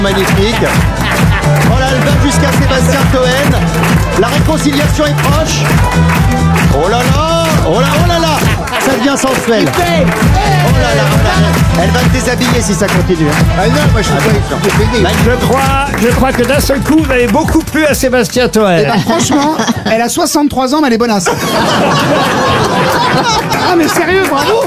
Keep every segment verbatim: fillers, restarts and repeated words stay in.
Magnifique. Oh là, elle va jusqu'à Sébastien Toen. La réconciliation est proche. Oh là là, oh là, oh là là, ça devient sensuel. Oh là là, oh là là. Elle va te déshabiller si ça continue. Ah non, moi je suis pas Je crois, je crois que d'un seul coup, vous avez beaucoup plu à Sébastien Toen. Eh ben, franchement, elle a soixante-trois ans, mais elle est bonasse. Ah mais sérieux, bravo.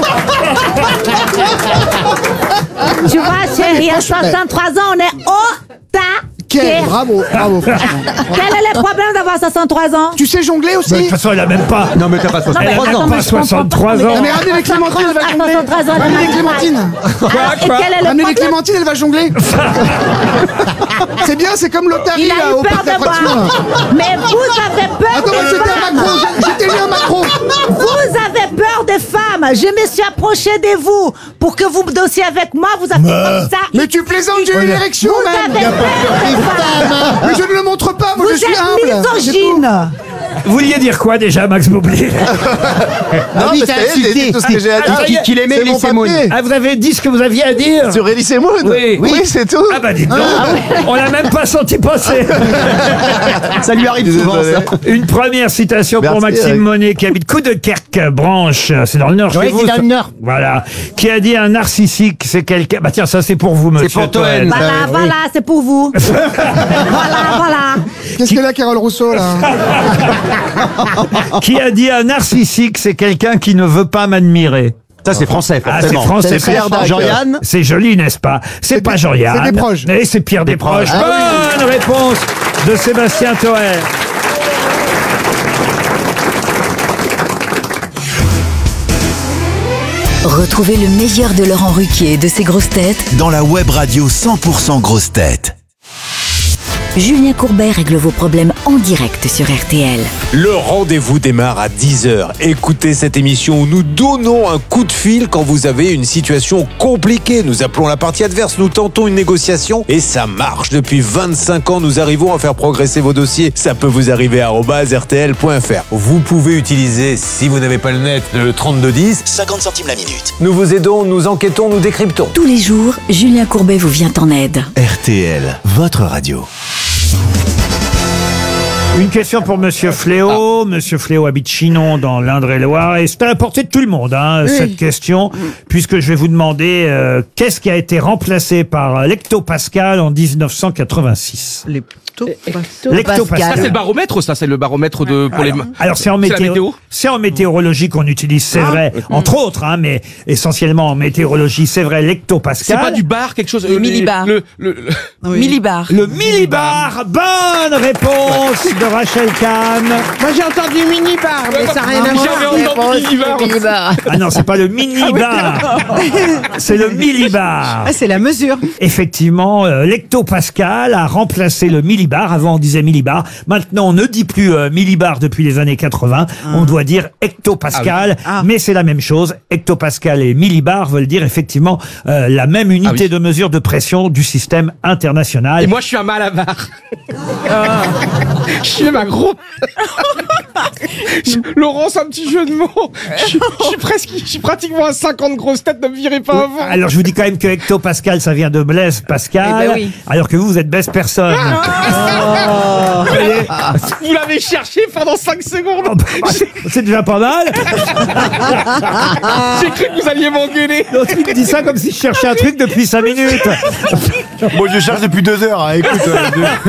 Tu vois, chérie, à soixante-trois ans, on est au taquet. Bravo, bravo, franchement. Quel est le problème d'avoir soixante-trois ans? Tu sais jongler aussi? De toute façon, elle a même pas. Non mais t'as pas Elle a soixante-trois même ans. pas soixante-trois ans. Non mais ramenez les clémentines, elle va À jongler. soixante-trois ans, elle Ramenez est les clémentines. Ah, et quel est le Ramenez les problème? clémentines, elle va jongler. C'est bien, c'est comme l'Otari Il a là eu au peur parc de d'attractions. moi. Mais vous avez peur Attends, moi des c'était un femmes. macro, j'ai- j'étais lié à macro. Vous avez peur des femmes. Je me suis approchée de vous pour que vous dossiez avec moi. Vous avez fait comme ça. Mais tu plaisantes, j'ai eu une érection Vous même. avez peur des femmes. Mais je ne le montre pas, moi Vous je suis êtes humble. C'est tout. misogyne. Vous vouliez dire quoi déjà, Max Boublil? Non mais j'ai dit tout ce que j'ai à dire. Ah, Qu'il qu'il aimait c'est mon Elise Moon. papier. Ah, vous avez dit ce que vous aviez à dire? Sur Elise Moon. Oui. Oui, c'est tout. Ah bah dites donc, on l'a même pas senti passer. Ça lui arrive souvent ça. Une première citation pour Merci, Maxime Eric. Monet qui habite Coudekerque, Branche, c'est dans le Nord chez Oui, vous. c'est dans ça. le Nord. Voilà, qui a dit un narcissique, c'est quelqu'un. Bah tiens, ça c'est pour vous, monsieur. pour Toen. Toen. Voilà, Euh, oui. voilà, c'est pour vous. Voilà, voilà. Qu'est-ce qu'elle a, Carole Rousseau là? Qui a dit un narcissique, c'est quelqu'un qui ne veut pas m'admirer. Ça c'est français Ah, c'est forcément. français. C'est Pierre Dac. Jean-Yann. C'est joli, n'est-ce pas? C'est pas Jean-Yann. c'est Desproges. Mais c'est Pierre Desproges. Desproges. Ah Bonne réponse de Sébastien Toen. Retrouvez le meilleur de Laurent Ruquier et de ses grosses têtes Dans la web radio cent pour cent grosses têtes. Julien Courbet règle vos problèmes en direct sur R T L. Le rendez-vous démarre à dix heures. Écoutez cette émission où nous donnons un coup de fil quand vous avez une situation compliquée. Nous appelons la partie adverse, nous tentons une négociation et ça marche. Depuis vingt-cinq ans, nous arrivons à faire progresser vos dossiers. Ça peut vous arriver à arobase r t l point f r. Vous pouvez utiliser, si vous n'avez pas le net, le trente-deux dix. cinquante centimes la minute. Nous vous aidons, nous enquêtons, nous décryptons. Tous les jours, Julien Courbet vous vient en aide. R T L, votre radio. Une question pour Monsieur Fléau. Monsieur Fléau habite Chinon dans l'Indre-et-Loire et c'est à la portée de tout le monde, hein, cette question, puisque je vais vous demander euh, qu'est-ce qui a été remplacé par l'hectopascal en dix-neuf cent quatre-vingt-six. L'hectopascal. Ça, c'est le baromètre, ça, c'est le baromètre de, pour les. Alors, alors c'est en C'est la météo, météo c'est en météorologie qu'on utilise, c'est vrai, entre autres, hein, mais essentiellement en météorologie, c'est vrai, C'est l'hectopascal. pas du bar, quelque chose. Les millibars. Le, le, le- Millibar. Le millibar. Bonne réponse de Rachel Kahn. Moi j'ai entendu minibar, mais ça n'a rien à J'avais voir. entendu millibar. Ah non, c'est pas le mini-bar. C'est le millibar. Ah, c'est la mesure. Effectivement, euh, l'hectopascal a remplacé le millibar. Avant, on disait millibar. Maintenant, on ne dit plus euh, millibar depuis les années quatre-vingts. On doit dire hectopascal. Ah. Mais c'est la même chose. Hectopascal et millibar veulent dire effectivement euh, la même unité Ah oui. de mesure de pression du système international. Et moi, je suis un malabar. Je suis un gros. Je- Laurent, c'est un petit jeu de mots. Je, suis- je suis presque, je suis pratiquement à cinquante grosses têtes, ne me virez pas avant. Alors, je vous dis quand même que hectopascal, ça vient de Blaise Pascal. Eh ben oui. Alors que vous, vous êtes Blaise personne. Vous voyez. Vous l'avez cherché pendant cinq secondes. Oh, bah, c'est déjà pas mal. J'ai cru que vous alliez m'engueuler. L'autre, il dit ça comme si je cherchais un truc depuis cinq minutes. Moi, je cherche depuis deux heures. hein, Écoute. euh,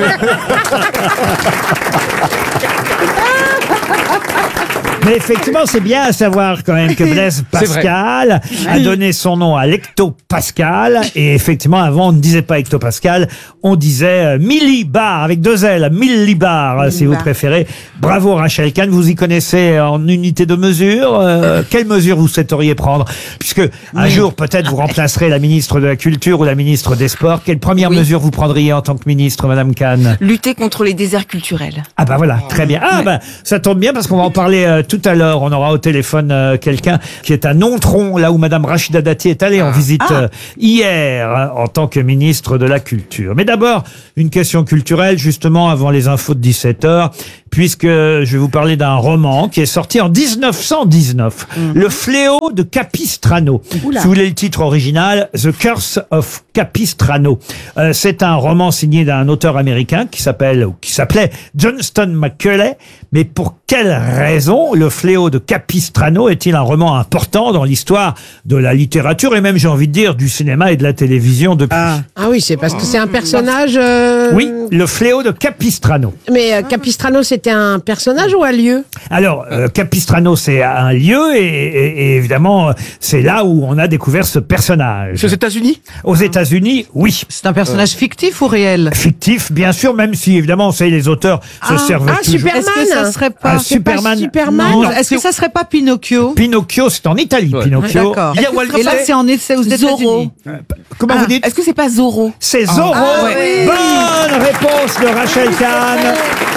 Mais effectivement, c'est bien à savoir quand même que Blaise Pascal a donné son nom à l'hectopascal. Et effectivement, avant, on ne disait pas hectopascal, on disait euh, millibar, avec deux L, millibar, si vous préférez. Bravo Rachel Kahn, vous y connaissez en unité de mesure. Euh, quelle mesure vous souhaiteriez prendre? Puisque un jour, peut-être, vous remplacerez la ministre de la Culture ou la ministre des Sports. Quelle première Oui. mesure vous prendriez en tant que ministre, Madame Kahn? Lutter contre les déserts culturels. Ah bah voilà, très bien. Ah bah, ça tombe bien parce qu'on va en parler euh, tout tout à l'heure, on aura au téléphone euh, quelqu'un qui est à Nontron, là où Madame Rachida Dati est allée en visite euh, hier hein, en tant que ministre de la Culture. Mais d'abord, une question culturelle, justement, avant les infos de dix-sept heures, puisque je vais vous parler d'un roman qui est sorti en dix-neuf cent dix-neuf. Mm-hmm. Le fléau de Capistrano. Oula. Si vous voulez le titre original, The Curse of Capistrano. Euh, c'est un roman signé d'un auteur américain qui s'appelle, ou qui s'appelait Johnston McCulley. Mais pour quelle raison le fléau de Capistrano est-il un roman important dans l'histoire de la littérature et même, j'ai envie de dire, du cinéma et de la télévision depuis? Ah, ah oui, c'est parce que c'est un personnage... Euh... Oui, le fléau de Capistrano. Mais euh, Capistrano, c'était un personnage ou un lieu? Alors, euh, Capistrano, c'est un lieu et, et, et évidemment, c'est là où on a découvert ce personnage. Aux États-Unis? Aux États-Unis, oui. C'est un personnage euh. fictif ou réel? Fictif, bien sûr, même si évidemment, on sait, les auteurs ah, se servent ah, toujours. Superman. Est-ce que ça serait pas, ah, Superman? Pas Superman. Non, est-ce que ça serait pas Pinocchio? Pinocchio, c'est en Italie, ouais. Pinocchio. D'accord. Il y a Et là, c'est en essai aux États-Unis. Comment ah, vous dites? Est-ce que c'est pas Zorro? C'est Zorro. Ah, ouais. Bonne réponse de Rachel Kahn.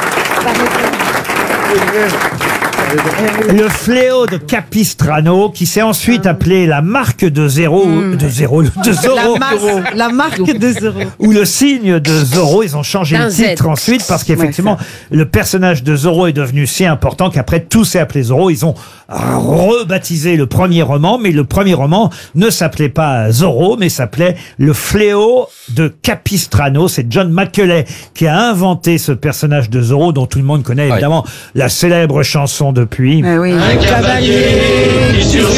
Le fléau de Capistrano, qui s'est ensuite appelé la marque de zéro, mmh. de zéro, de Zorro. La, marque, la marque de Zorro. Ou le signe de Zorro. Ils ont changé le titre Z. ensuite parce qu'effectivement, ouais, le personnage de Zorro est devenu si important qu'après tout s'est appelé Zorro. Ils ont rebaptisé le premier roman, mais le premier roman ne s'appelait pas Zorro, mais s'appelait Le fléau de Capistrano. C'est John McCulley qui a inventé ce personnage de Zorro dont tout le monde connaît évidemment ouais. la célèbre chanson depuis. Ah oui. Un cavalier qui